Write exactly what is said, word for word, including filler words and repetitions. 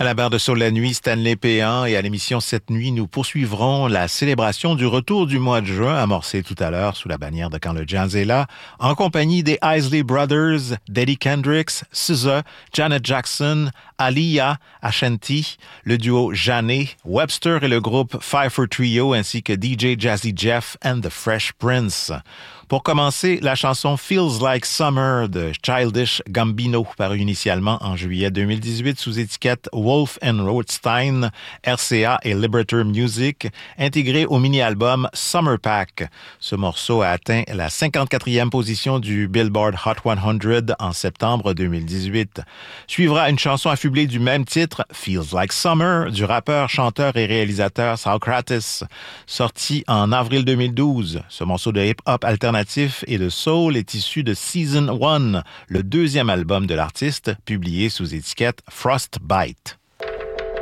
À la barre de Soul la nuit, Stanley Péan, et à l'émission Cette nuit, nous poursuivrons la célébration du retour du mois de juin, amorcée tout à l'heure sous la bannière de Quand le jazz est là, en compagnie des Isley Brothers, d'Eddie Kendricks, S Z A, Janet Jackson, Aaliyah, Ashanti, le duo Janet, Webster et le groupe Pfeiffer Trio, ainsi que D J Jazzy Jeff and the Fresh Prince. Pour commencer, la chanson Feels Like Summer de Childish Gambino, parue initialement en juillet deux mille dix-huit sous étiquette Wolf and Rothstein, R C A et Liberator Music, intégré au mini-album Summer Pack. Ce morceau a atteint la cinquante-quatrième position du Billboard Hot cent en septembre deux mille dix-huit. Suivra une chanson affublée du même titre, Feels Like Summer, du rappeur, chanteur et réalisateur Saukrates, sorti en avril deux mille douze. Ce morceau de hip-hop alternatif et de soul est issu de Season one, le deuxième album de l'artiste, publié sous étiquette Frostbite.